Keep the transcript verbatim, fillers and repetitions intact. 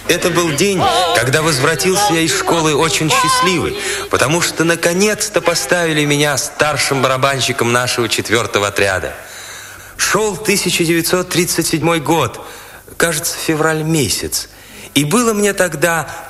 Это был день, когда возвратился я из школы очень счастливый, потому что наконец-то поставили меня старшим барабанщиком нашего четвертого отряда. Шел тысяча девятьсот тридцать седьмой год, кажется, февраль месяц, и было мне тогда